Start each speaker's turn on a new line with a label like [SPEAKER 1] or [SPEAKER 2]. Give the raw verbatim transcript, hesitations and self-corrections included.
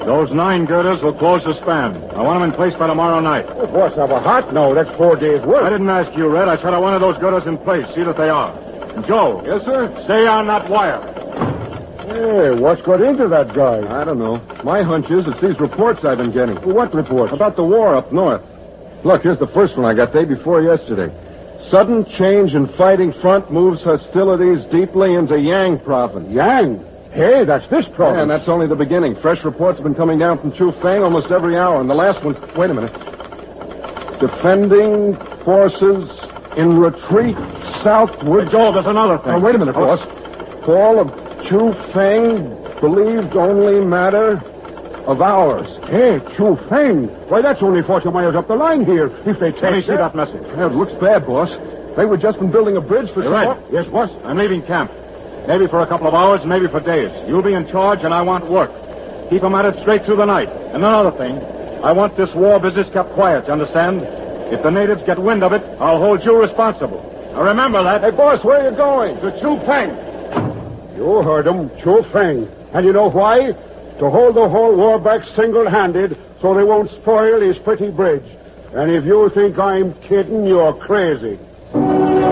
[SPEAKER 1] Those nine girders will close the span. I want them in place by tomorrow night.
[SPEAKER 2] Oh, boss, have a heart now. That's four days' work.
[SPEAKER 1] I didn't ask you, Red. I said I wanted those girders in place. See that they are. And Joe.
[SPEAKER 2] Yes, sir?
[SPEAKER 1] Stay on that wire.
[SPEAKER 2] Hey, what's got into that guy?
[SPEAKER 3] I don't know. My hunch is it's these reports I've been getting.
[SPEAKER 2] What reports?
[SPEAKER 3] About the war up north. Look, here's the first one I got day before yesterday. Sudden change in fighting front moves hostilities deeply into Yang province.
[SPEAKER 2] Yang? Hey, that's this province.
[SPEAKER 3] Yeah, and that's only the beginning. Fresh reports have been coming down from Chufeng almost every hour, and the last one... Wait a minute. Defending forces in retreat southward...
[SPEAKER 1] Hey, Joe, there's another thing.
[SPEAKER 3] Oh, wait a minute,
[SPEAKER 1] oh.
[SPEAKER 3] boss. Fall of Chufeng believed only matter of hours.
[SPEAKER 2] Hey, Chufeng. Why, that's only forty miles up the line here. If they take
[SPEAKER 1] Let me see that message.
[SPEAKER 3] Yeah, it looks bad, boss. They were just been building a bridge for...
[SPEAKER 1] You're right.
[SPEAKER 2] Yes, boss?
[SPEAKER 1] I'm leaving camp. Maybe for a couple of hours, maybe for days. You'll be in charge, and I want work. Keep them at it straight through the night. And another thing, I want this war business kept quiet, you understand? If the natives get wind of it, I'll hold you responsible. Now remember that.
[SPEAKER 2] Hey, boss, where are you going?
[SPEAKER 1] To Chufeng.
[SPEAKER 2] You heard him, Chufeng. And you know why? To hold the whole war back single-handed so they won't spoil his pretty bridge. And if you think I'm kidding, you're crazy.